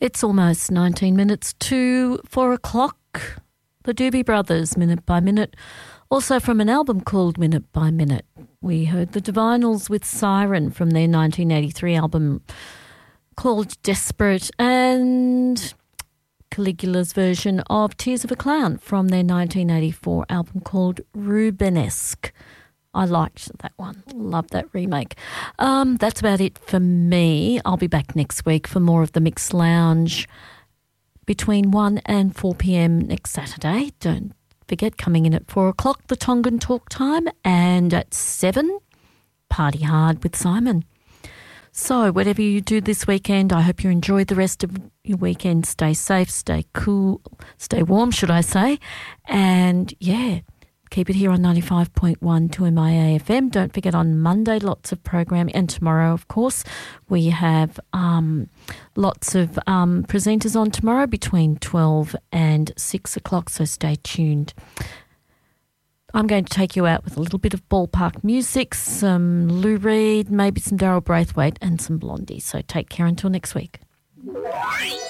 It's almost 19 minutes to 4 o'clock. The Doobie Brothers, Minute by Minute. Also from an album called Minute by Minute. We heard the Divinals with Siren from their 1983 album called Desperate, and Caligula's version of Tears of a Clown from their 1984 album called Rubenesque. I liked that one. Love that remake. That's about it for me. I'll be back next week for more of the Mixed Lounge between 1 and 4 p.m. next Saturday. Don't forget, coming in at 4 o'clock, the Tongan Talk Time, and at 7, Party Hard with Simon. So whatever you do this weekend, I hope you enjoy the rest of your weekend. Stay safe, stay cool, stay warm, should I say. And, yeah, keep it here on 95.1 2MIA FM. Don't forget, on Monday, lots of programming. And tomorrow, of course, we have lots of presenters on tomorrow between 12 and 6 o'clock, so stay tuned. I'm going to take you out with a little bit of ballpark music, some Lou Reed, maybe some Daryl Braithwaite and some Blondie. So take care until next week.